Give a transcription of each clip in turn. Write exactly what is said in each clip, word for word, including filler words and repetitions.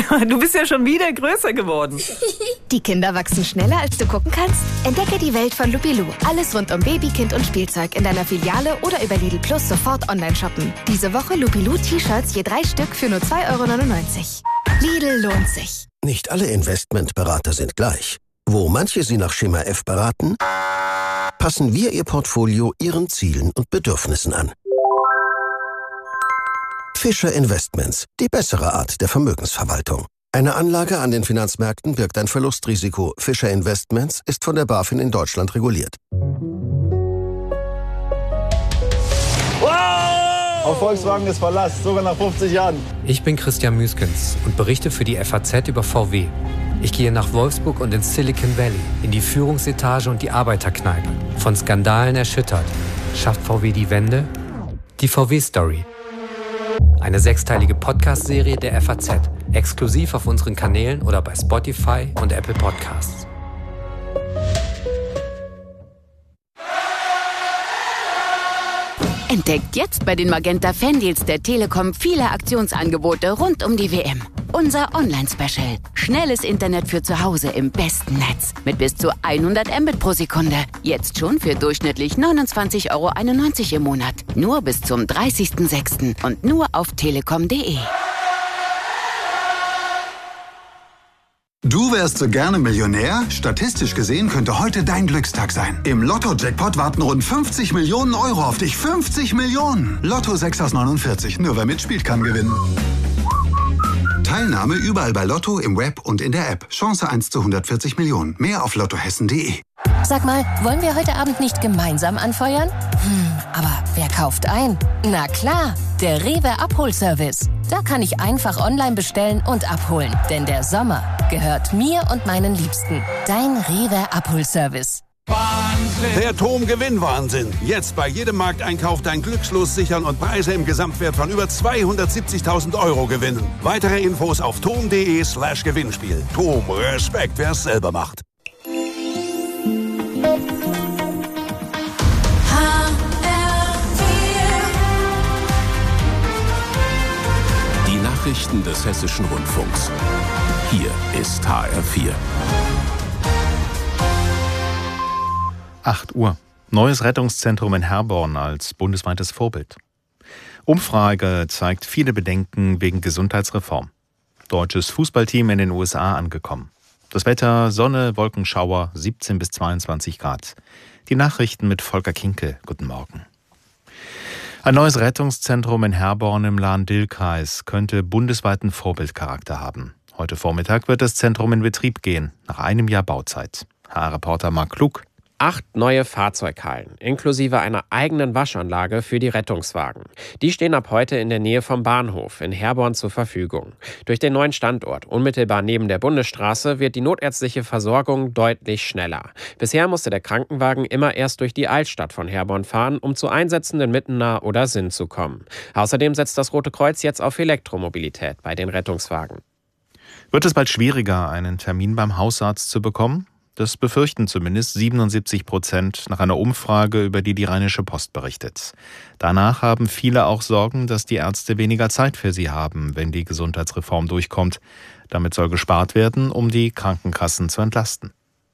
Du bist ja schon wieder größer geworden. Die Kinder wachsen schneller, als du gucken kannst? Entdecke die Welt von Lupilou. Alles rund um Baby, Kind und Spielzeug in deiner Filiale oder über Lidl Plus sofort online shoppen. Diese Woche Lupilou T-Shirts je drei Stück für nur zwei Euro neunundneunzig. Lidl lohnt sich. Nicht alle Investmentberater sind gleich. Wo manche Sie nach Schema F beraten, passen wir Ihr Portfolio Ihren Zielen und Bedürfnissen an. Fischer Investments, die bessere Art der Vermögensverwaltung. Eine Anlage an den Finanzmärkten birgt ein Verlustrisiko. Fischer Investments ist von der BaFin in Deutschland reguliert. Wow! Auf Volkswagen ist Verlass, sogar nach fünfzig Jahren. Ich bin Christian Müskens und berichte für die F A Z über V W. Ich gehe nach Wolfsburg und ins Silicon Valley, in die Führungsetage und die Arbeiterkneipe. Von Skandalen erschüttert. Schafft V W die Wende? Die V W-Story. Eine sechsteilige Podcast-Serie der F A Z. Exklusiv auf unseren Kanälen oder bei Spotify und Apple Podcasts. Entdeckt jetzt bei den Magenta Fandeals der Telekom viele Aktionsangebote rund um die W M. Unser Online-Special. Schnelles Internet für zu Hause im besten Netz. Mit bis zu hundert Mbit pro Sekunde. Jetzt schon für durchschnittlich neunundzwanzig Euro einundneunzig im Monat. Nur bis zum dreißigsten sechsten und nur auf telekom punkt de. Du wärst so gerne Millionär? Statistisch gesehen könnte heute dein Glückstag sein. Im Lotto-Jackpot warten rund fünfzig Millionen Euro auf dich. fünfzig Millionen! Lotto sechs aus neunundvierzig. Nur wer mitspielt, kann gewinnen. Teilnahme überall bei Lotto, im Web und in der App. Chance eins zu hundertvierzig Millionen. Mehr auf lottohessen punkt de. Sag mal, wollen wir heute Abend nicht gemeinsam anfeuern? Hm, aber wer kauft ein? Na klar, der Rewe Abholservice. Da kann ich einfach online bestellen und abholen. Denn der Sommer gehört mir und meinen Liebsten. Dein Rewe Abholservice. Wahnsinn. Der Tom-Gewinn-Wahnsinn. Jetzt bei jedem Markteinkauf dein Glückslos sichern und Preise im Gesamtwert von über zweihundertsiebzigtausend Euro gewinnen. Weitere Infos auf tom punkt de slash Gewinnspiel. Tom, Respekt, wer es selber macht. Die Nachrichten des Hessischen Rundfunks. Hier ist H R vier. acht Uhr. Neues Rettungszentrum in Herborn als bundesweites Vorbild. Umfrage zeigt viele Bedenken wegen Gesundheitsreform. Deutsches Fußballteam in den U S A angekommen. Das Wetter, Sonne, Wolkenschauer, siebzehn bis zweiundzwanzig Grad. Die Nachrichten mit Volker Kinkel. Guten Morgen. Ein neues Rettungszentrum in Herborn im Lahn-Dill-Kreis könnte bundesweiten Vorbildcharakter haben. Heute Vormittag wird das Zentrum in Betrieb gehen, nach einem Jahr Bauzeit. H R-Reporter Marc Klug. Acht neue Fahrzeughallen, inklusive einer eigenen Waschanlage für die Rettungswagen. Die stehen ab heute in der Nähe vom Bahnhof in Herborn zur Verfügung. Durch den neuen Standort, unmittelbar neben der Bundesstraße, wird die notärztliche Versorgung deutlich schneller. Bisher musste der Krankenwagen immer erst durch die Altstadt von Herborn fahren, um zu Einsätzen in Mittenah oder Sinn zu kommen. Außerdem setzt das Rote Kreuz jetzt auf Elektromobilität bei den Rettungswagen. Wird es bald schwieriger, einen Termin beim Hausarzt zu bekommen? Das befürchten zumindest siebenundsiebzig Prozent nach einer Umfrage, über die die Rheinische Post berichtet. Danach haben viele auch Sorgen, dass die Ärzte weniger Zeit für sie haben, wenn die Gesundheitsreform durchkommt. Damit soll gespart werden, um die Krankenkassen zu entlasten.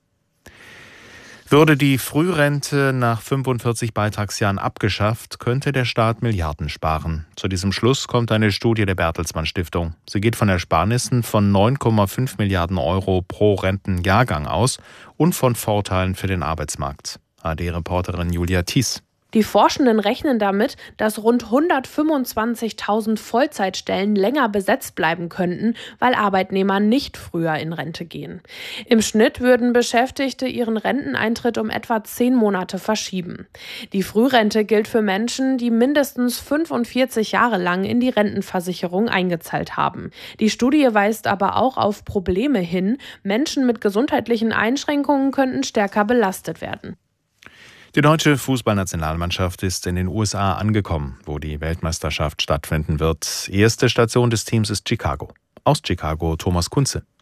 Würde die Frührente nach fünfundvierzig Beitragsjahren abgeschafft, könnte der Staat Milliarden sparen. Zu diesem Schluss kommt eine Studie der Bertelsmann Stiftung. Sie geht von Ersparnissen von neun Komma fünf Milliarden Euro pro Rentenjahrgang aus und von Vorteilen für den Arbeitsmarkt. A D-Reporterin Julia Thies. Die Forschenden rechnen damit, dass rund hundertfünfundzwanzigtausend Vollzeitstellen länger besetzt bleiben könnten, weil Arbeitnehmer nicht früher in Rente gehen. Im Schnitt würden Beschäftigte ihren Renteneintritt um etwa zehn Monate verschieben. Die Frührente gilt für Menschen, die mindestens fünfundvierzig Jahre lang in die Rentenversicherung eingezahlt haben. Die Studie weist aber auch auf Probleme hin. Menschen mit gesundheitlichen Einschränkungen könnten stärker belastet werden. Die deutsche Fußballnationalmannschaft ist in den U S A angekommen, wo die Weltmeisterschaft stattfinden wird. Erste Station des Teams ist Chicago. Aus Chicago Thomas Kunze.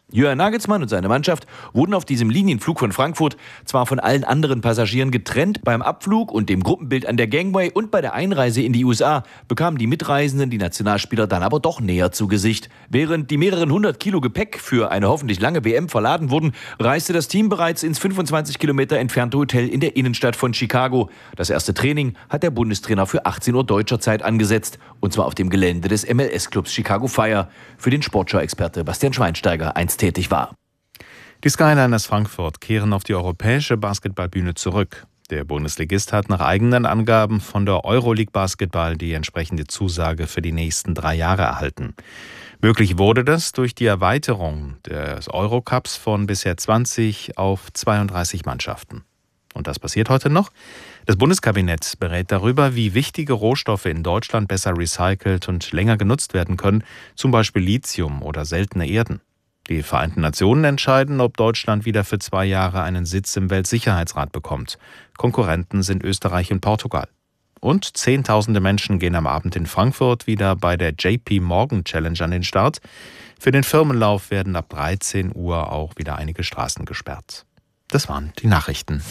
Jürgen Nagelsmann und seine Mannschaft wurden auf diesem Linienflug von Frankfurt zwar von allen anderen Passagieren getrennt, beim Abflug und dem Gruppenbild an der Gangway und bei der Einreise in die U S A bekamen die Mitreisenden die Nationalspieler dann aber doch näher zu Gesicht. Während die mehreren hundert Kilo Gepäck für eine hoffentlich lange W M verladen wurden, reiste das Team bereits ins fünfundzwanzig Kilometer entfernte Hotel in der Innenstadt von Chicago. Das erste Training hat der Bundestrainer für achtzehn Uhr deutscher Zeit angesetzt, und zwar auf dem Gelände des M L S-Clubs Chicago Fire, für den Sportschau-Experte Bastian Schweinsteiger einst tätig war. Die Skyliners Frankfurt kehren auf die europäische Basketballbühne zurück. Der Bundesligist hat nach eigenen Angaben von der Euroleague Basketball die entsprechende Zusage für die nächsten drei Jahre erhalten. Möglich wurde das durch die Erweiterung des Eurocups von bisher zwanzig auf zweiunddreißig Mannschaften. Und das passiert heute noch. Das Bundeskabinett berät darüber, wie wichtige Rohstoffe in Deutschland besser recycelt und länger genutzt werden können, zum Beispiel Lithium oder seltene Erden. Die Vereinten Nationen entscheiden, ob Deutschland wieder für zwei Jahre einen Sitz im Weltsicherheitsrat bekommt. Konkurrenten sind Österreich und Portugal. Und Zehntausende Menschen gehen am Abend in Frankfurt wieder bei der J P Morgan Challenge an den Start. Für den Firmenlauf werden ab dreizehn Uhr auch wieder einige Straßen gesperrt. Das waren die Nachrichten.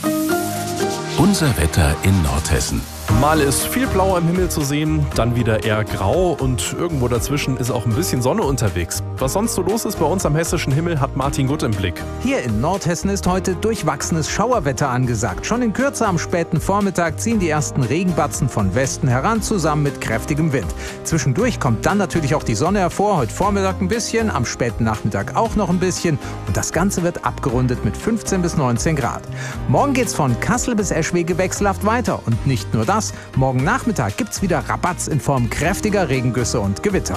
Unser Wetter in Nordhessen. Mal ist viel Blau am Himmel zu sehen, dann wieder eher grau und irgendwo dazwischen ist auch ein bisschen Sonne unterwegs. Was sonst so los ist bei uns am hessischen Himmel, hat Martin Gutt im Blick. Hier in Nordhessen ist heute durchwachsenes Schauerwetter angesagt. Schon in Kürze am späten Vormittag ziehen die ersten Regenbatzen von Westen heran, zusammen mit kräftigem Wind. Zwischendurch kommt dann natürlich auch die Sonne hervor. Heute Vormittag ein bisschen, am späten Nachmittag auch noch ein bisschen. Und das Ganze wird abgerundet mit fünfzehn bis neunzehn Grad. Morgen geht's von Kassel bis Eschwege wechselhaft weiter. Und nicht nur das. Morgen Nachmittag gibt's wieder Rabatz in Form kräftiger Regengüsse und Gewitter.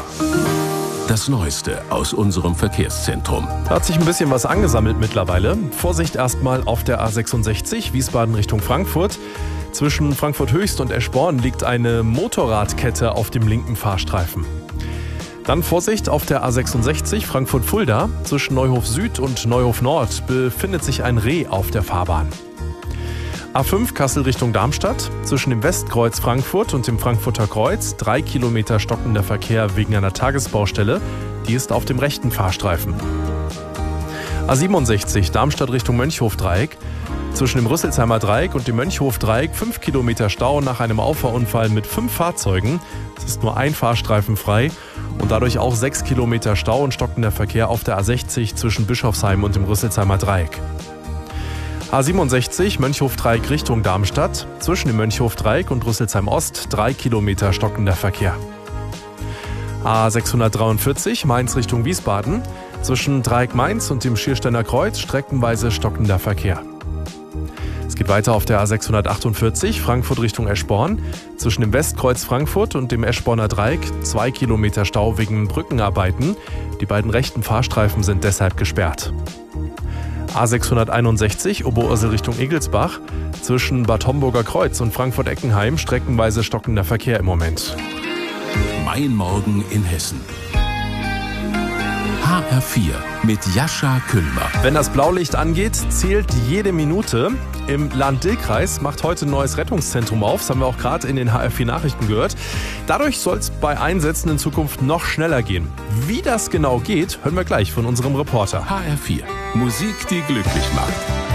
Das Neueste aus unserem Verkehrszentrum. Da hat sich ein bisschen was angesammelt mittlerweile. Vorsicht erstmal auf der A sechsundsechzig, Wiesbaden Richtung Frankfurt. Zwischen Frankfurt Höchst und Eschborn liegt eine Motorradkette auf dem linken Fahrstreifen. Dann Vorsicht auf der A sechsundsechzig, Frankfurt-Fulda. Zwischen Neuhof Süd und Neuhof Nord befindet sich ein Reh auf der Fahrbahn. A fünf Kassel Richtung Darmstadt, zwischen dem Westkreuz Frankfurt und dem Frankfurter Kreuz, drei Kilometer stockender Verkehr wegen einer Tagesbaustelle, die ist auf dem rechten Fahrstreifen. A siebenundsechzig Darmstadt Richtung Mönchhofdreieck, zwischen dem Rüsselsheimer Dreieck und dem Mönchhofdreieck fünf Kilometer Stau nach einem Auffahrunfall mit fünf Fahrzeugen. Es ist nur ein Fahrstreifen frei und dadurch auch sechs Kilometer Stau und stockender Verkehr auf der A sechzig zwischen Bischofsheim und dem Rüsselsheimer Dreieck. A siebenundsechzig Mönchhofdreieck Richtung Darmstadt, zwischen dem Mönchhofdreieck und Rüsselsheim Ost drei Kilometer stockender Verkehr. A sechshundertdreiundvierzig Mainz Richtung Wiesbaden, zwischen Dreieck Mainz und dem Schiersteiner Kreuz streckenweise stockender Verkehr. Es geht weiter auf der A sechshundertachtundvierzig Frankfurt Richtung Eschborn, zwischen dem Westkreuz Frankfurt und dem Eschborner Dreieck zwei Kilometer Stau wegen Brückenarbeiten. Die beiden rechten Fahrstreifen sind deshalb gesperrt. A sechshunderteinundsechzig Oberursel Richtung Egelsbach, zwischen Bad Homburger Kreuz und Frankfurt-Eckenheim streckenweise stockender Verkehr im Moment. Mein Morgen in Hessen. H R vier mit Jascha Kühlmer. Wenn das Blaulicht angeht, zählt jede Minute. Im Land Dill-Kreis macht heute ein neues Rettungszentrum auf. Das haben wir auch gerade in den H R vier Nachrichten gehört. Dadurch soll es bei Einsätzen in Zukunft noch schneller gehen. Wie das genau geht, hören wir gleich von unserem Reporter. H R vier. Musik, die glücklich macht.